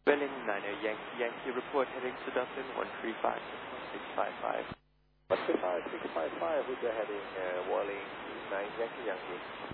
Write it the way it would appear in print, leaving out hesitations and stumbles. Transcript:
Berlin 90 Yankee report heading to Dublin 135 655. 135 655 with the heading Whirling 9 Yankee Yankee.